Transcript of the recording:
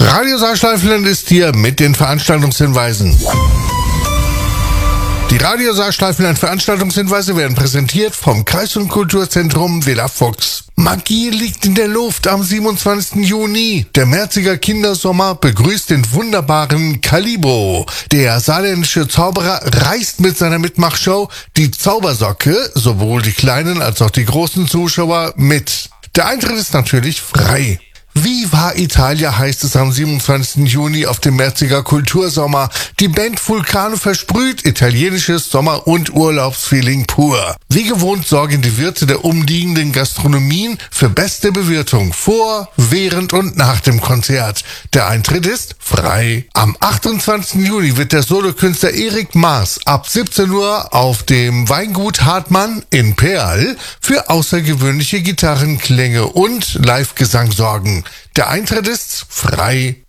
Radio Saarschleifeland ist hier mit den Veranstaltungshinweisen. Die Radio Saarschleifeland Veranstaltungshinweise werden präsentiert vom Kreis- und Kulturzentrum Villa Fuchs. Magie liegt in der Luft am 27. Juni. Der Merziger Kindersommer begrüßt den wunderbaren Kalibro. Der saarländische Zauberer reißt mit seiner Mitmachshow die Zaubersocke sowohl die kleinen als auch die großen Zuschauer mit. Der Eintritt ist natürlich frei. Viva Italia heißt es am 27. Juni auf dem Merziger Kultursommer. Die Band Vulcano versprüht italienisches Sommer- und Urlaubsfeeling pur. Wie gewohnt sorgen die Wirte der umliegenden Gastronomien für beste Bewirtung vor, während und nach dem Konzert. Der Eintritt ist frei. Am 28. Juni wird der Solokünstler Erik Maas ab 17 Uhr auf dem Weingut Hartmann in Perl für außergewöhnliche Gitarrenklänge und Live-Gesang sorgen. Der Eintritt ist frei.